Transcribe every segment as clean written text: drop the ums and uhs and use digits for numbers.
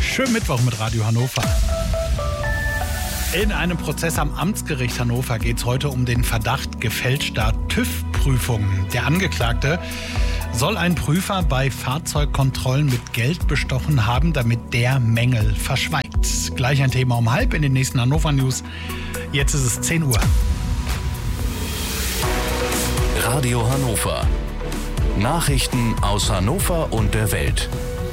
Schönen Mittwoch mit Radio Hannover. In einem Prozess am Amtsgericht Hannover geht es heute um den Verdacht gefälschter TÜV-Prüfungen. Der Angeklagte soll einen Prüfer bei Fahrzeugkontrollen mit Geld bestochen haben, damit der Mängel verschweigt. Gleich ein Thema um 12:30 in den nächsten Hannover News. Jetzt ist es 10 Uhr. Radio Hannover. Nachrichten aus Hannover und der Welt.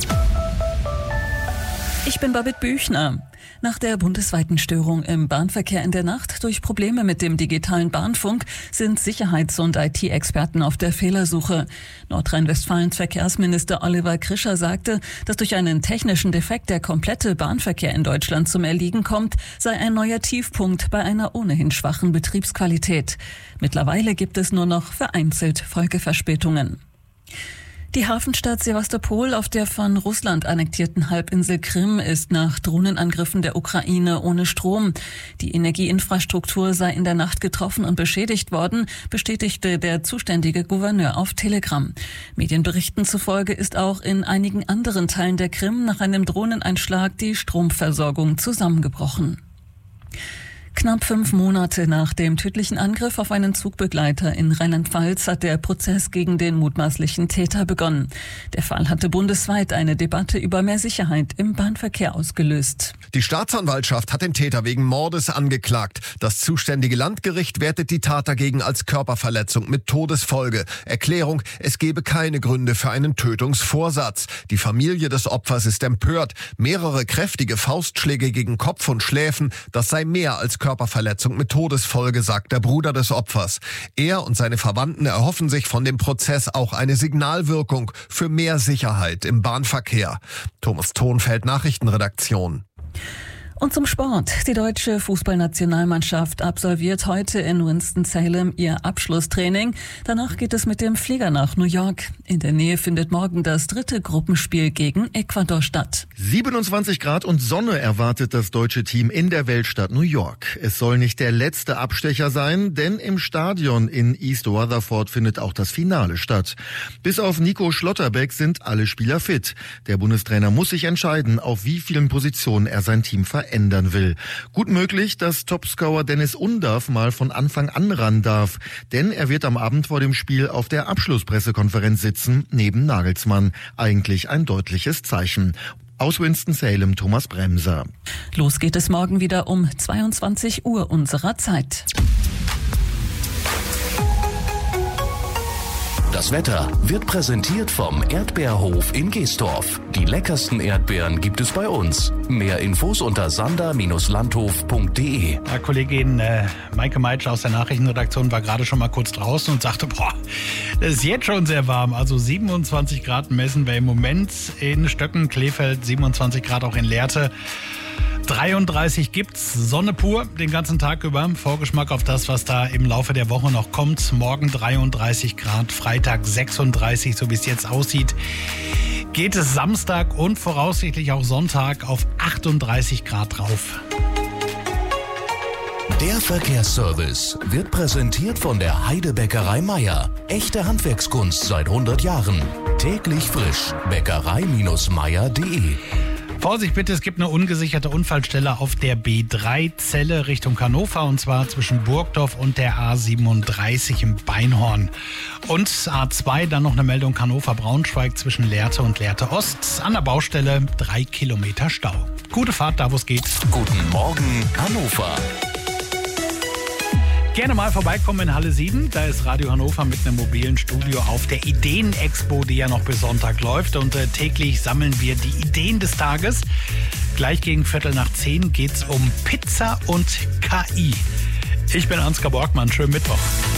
Ich bin Babette Büchner. Nach der bundesweiten Störung im Bahnverkehr in der Nacht durch Probleme mit dem digitalen Bahnfunk sind Sicherheits- und IT-Experten auf der Fehlersuche. Nordrhein-Westfalens Verkehrsminister Oliver Krischer sagte, dass durch einen technischen Defekt der komplette Bahnverkehr in Deutschland zum Erliegen kommt, sei ein neuer Tiefpunkt bei einer ohnehin schwachen Betriebsqualität. Mittlerweile gibt es nur noch vereinzelt Folgeverspätungen. Die Hafenstadt Sewastopol auf der von Russland annektierten Halbinsel Krim ist nach Drohnenangriffen der Ukraine ohne Strom. Die Energieinfrastruktur sei in der Nacht getroffen und beschädigt worden, bestätigte der zuständige Gouverneur auf Telegram. Medienberichten zufolge ist auch in einigen anderen Teilen der Krim nach einem Drohneneinschlag die Stromversorgung zusammengebrochen. Knapp 5 Monate nach dem tödlichen Angriff auf einen Zugbegleiter in Rheinland-Pfalz hat der Prozess gegen den mutmaßlichen Täter begonnen. Der Fall hatte bundesweit eine Debatte über mehr Sicherheit im Bahnverkehr ausgelöst. Die Staatsanwaltschaft hat den Täter wegen Mordes angeklagt. Das zuständige Landgericht wertet die Tat dagegen als Körperverletzung mit Todesfolge. Erklärung: Es gebe keine Gründe für einen Tötungsvorsatz. Die Familie des Opfers ist empört. Mehrere kräftige Faustschläge gegen Kopf und Schläfen, das sei mehr als Körperverletzung mit Todesfolge, sagt der Bruder des Opfers. Er und seine Verwandten erhoffen sich von dem Prozess auch eine Signalwirkung für mehr Sicherheit im Bahnverkehr. Thomas Thonfeld, Nachrichtenredaktion. Und zum Sport. Die deutsche Fußballnationalmannschaft absolviert heute in Winston-Salem ihr Abschlusstraining. Danach geht es mit dem Flieger nach New York. In der Nähe findet morgen das 3. Gruppenspiel gegen Ecuador statt. 27 Grad und Sonne erwartet das deutsche Team in der Weltstadt New York. Es soll nicht der letzte Abstecher sein, denn im Stadion in East Rutherford findet auch das Finale statt. Bis auf Nico Schlotterbeck sind alle Spieler fit. Der Bundestrainer muss sich entscheiden, auf wie vielen Positionen er sein Team verändern will. Gut möglich, dass Topscorer Dennis Undav mal von Anfang an ran darf, denn er wird am Abend vor dem Spiel auf der Abschlusspressekonferenz sitzen, neben Nagelsmann. Eigentlich ein deutliches Zeichen. Aus Winston-Salem, Thomas Bremser. Los geht es morgen wieder um 22 Uhr unserer Zeit. Das Wetter wird präsentiert vom Erdbeerhof in Geesdorf. Die leckersten Erdbeeren gibt es bei uns. Mehr Infos unter sander-landhof.de. Ja, Kollegin Maike Meitsch aus der Nachrichtenredaktion war gerade schon mal kurz draußen und sagte, das ist jetzt schon sehr warm. Also 27 Grad messen wir im Moment in Stöcken, Kleefeld, 27 Grad auch in Lehrte. 33 gibt's, Sonne pur den ganzen Tag über. Vorgeschmack auf das, was da im Laufe der Woche noch kommt. Morgen 33 Grad, Freitag 36, so wie es jetzt aussieht. Geht es Samstag und voraussichtlich auch Sonntag auf 38 Grad drauf. Der Verkehrsservice wird präsentiert von der Heidebäckerei Meier. Echte Handwerkskunst seit 100 Jahren. Täglich frisch. Bäckerei-meier.de. Vorsicht bitte, es gibt eine ungesicherte Unfallstelle auf der B3 Celle Richtung Hannover, und zwar zwischen Burgdorf und der A37 im Beinhorn. Und A2 dann noch eine Meldung Hannover-Braunschweig zwischen Lehrte und Lehrte Ost. An der Baustelle 3 Kilometer Stau. Gute Fahrt da, wo es geht. Guten Morgen, Hannover. Gerne mal vorbeikommen in Halle 7. Da ist Radio Hannover mit einem mobilen Studio auf der Ideen-Expo, die ja noch bis Sonntag läuft. Und täglich sammeln wir die Ideen des Tages. Gleich gegen 9:15 geht's um Pizza und KI. Ich bin Ansgar Borgmann. Schönen Mittwoch.